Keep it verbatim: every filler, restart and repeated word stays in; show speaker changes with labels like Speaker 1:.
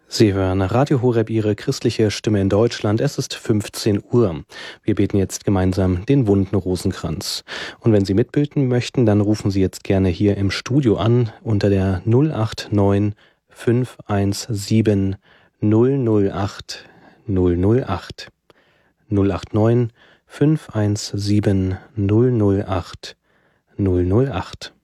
Speaker 1: Sie hören Radio Horeb, Ihre christliche Stimme in Deutschland. Es ist fünfzehn Uhr. Wir beten jetzt gemeinsam den wunden Rosenkranz. Und wenn Sie mitbeten möchten, dann rufen Sie jetzt gerne hier im Studio an unter der null acht neun fünf eins sieben null null acht null null acht. null acht neun fünf eins sieben null null acht null null acht.